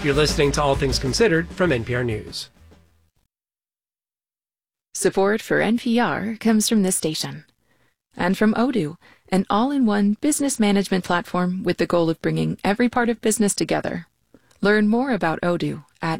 You're listening to All Things Considered from NPR News. Support for NPR comes from this station. And from Odoo, an all-in-one business management platform with the goal of bringing every part of business together. Learn more about Odoo at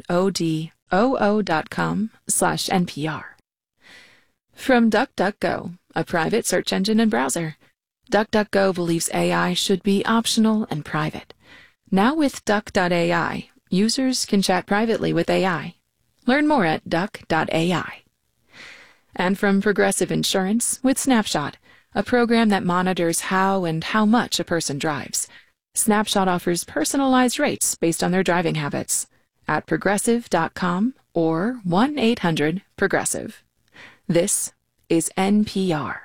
odoo.com/NPR. From DuckDuckGo, a private search engine and browser. DuckDuckGo believes AI should be optional and private. Now with Duck.ai, users can chat privately with AI. Learn more at duck.ai. And from Progressive Insurance with Snapshot, a program that monitors how and how much a person drives. Snapshot offers personalized rates based on their driving habits at progressive.com or 1-800-PROGRESSIVE. This is NPR.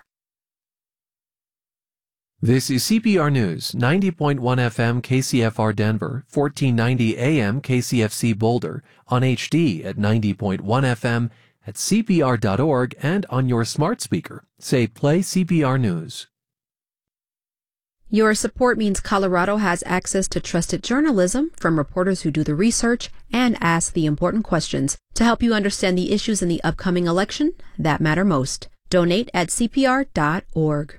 This is CPR News, 90.1 FM KCFR Denver, 1490 AM KCFC Boulder, on HD at 90.1 FM, at CPR.org, and on your smart speaker. Say, play CPR News. Your support means Colorado has access to trusted journalism from reporters who do the research and ask the important questions to help you understand the issues in the upcoming election that matter most. Donate at CPR.org.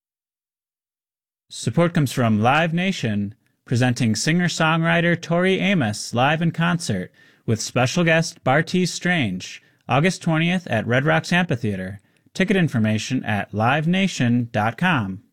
Support comes from Live Nation, presenting singer-songwriter Tori Amos live in concert with special guest Bartees Strange, August 20th at Red Rocks Amphitheater. Ticket information at livenation.com.